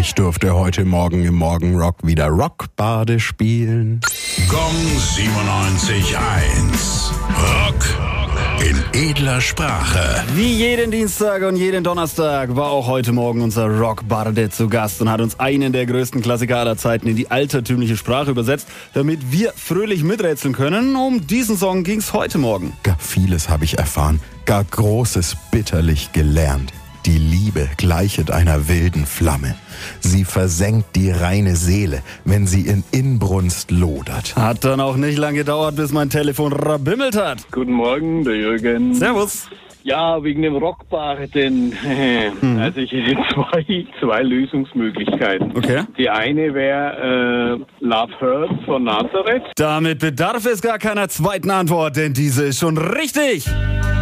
Ich durfte heute Morgen im Morgenrock wieder Rockbade spielen. Gong 97.1. Rock in edler Sprache. Wie jeden Dienstag und jeden Donnerstag war auch heute Morgen unser Rockbarde zu Gast und hat uns einen der größten Klassiker aller Zeiten in die altertümliche Sprache übersetzt, damit wir fröhlich miträtseln können. Um diesen Song ging's heute Morgen. Gar vieles habe ich erfahren, gar Großes bitterlich gelernt. Die Liebe gleichet einer wilden Flamme. Sie versenkt die reine Seele, wenn sie in Inbrunst lodert. Hat dann auch nicht lange gedauert, bis mein Telefon rabimmelt hat. Guten Morgen, der Jürgen. Servus. Ja, wegen dem Rockbarden. Also ich hätte zwei Lösungsmöglichkeiten. Okay. Die eine wäre Love Hurts von Nazareth. Damit bedarf es gar keiner zweiten Antwort, denn diese ist schon richtig.